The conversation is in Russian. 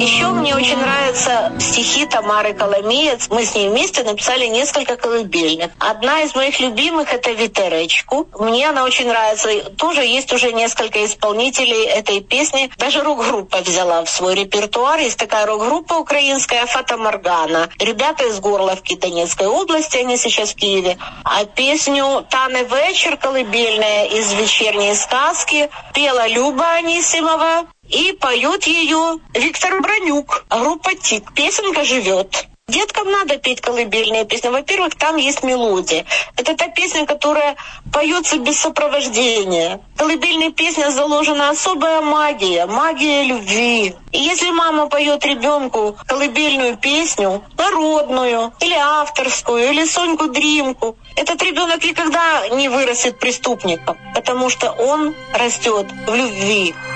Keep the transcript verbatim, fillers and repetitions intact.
Еще мне очень нравятся стихи Тамары Коломеец. Мы с ней вместе написали несколько колыбельных. Одна из моих любимых — это «Вітеречку». Мне она очень нравится. Тоже есть уже несколько исполнителей этой песни. Даже рок-группа взяла в свой репертуар. Есть такая рок-группа украинская «Фата Моргана». Ребята из Горловки Донецкой области, они сейчас в Киеве. А песню «Тане вечер» колыбельная из «Вечерней сказки» пела Люба Анисимова. И поет ее Виктор Бронюк, группа «Тик». Песенка живет. Деткам надо петь колыбельные песни. Во-первых, там есть мелодия. Это та песня, которая поется без сопровождения. В колыбельной песне заложена особая магия, магия любви. И если мама поет ребенку колыбельную песню, народную, или авторскую, или Соньку Дримку, этот ребенок никогда не вырастет преступником, потому что он растет в любви.